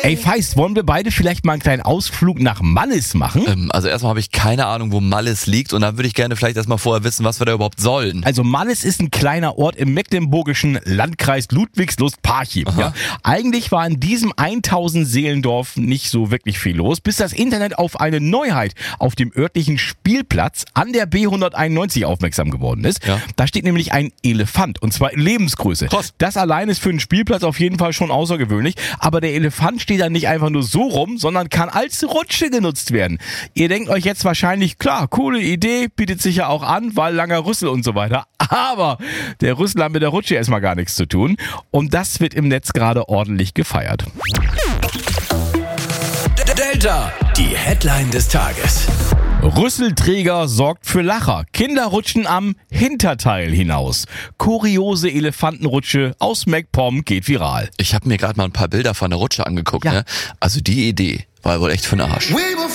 Ey, Feist, wollen wir beide vielleicht mal einen kleinen Ausflug nach Mallis machen? Also erstmal habe ich keine Ahnung, wo Mallis liegt und dann würde ich gerne vielleicht erstmal vorher wissen, was wir da überhaupt sollen. Also Mallis ist ein kleiner Ort im mecklenburgischen Landkreis Ludwigslust-Parchim. Ja? Eigentlich war in diesem 1000 Seelendorf nicht so wirklich viel los, bis das Internet auf eine Neuheit auf dem örtlichen Spielplatz an der B191 aufmerksam geworden ist. Ja. Da steht nämlich ein Elefant und zwar in Lebensgröße. Krass. Das allein ist für einen Spielplatz auf jeden Fall schon außergewöhnlich, aber der Elefant steht da nicht einfach nur so rum, sondern kann als Rutsche genutzt werden. Ihr denkt euch jetzt wahrscheinlich, klar, coole Idee, bietet sich ja auch an, weil langer Rüssel und so weiter. Aber der Rüssel hat mit der Rutsche erstmal gar nichts zu tun. Und das wird im Netz gerade ordentlich gefeiert. Delta, die Headline des Tages. Rüsselträger sorgt für Lacher. Kinder rutschen am Hinterteil hinaus. Kuriose Elefantenrutsche aus MacPom geht viral. Ich habe mir gerade mal ein paar Bilder von der Rutsche angeguckt. Ja. Ne? Also die Idee war wohl echt für den Arsch.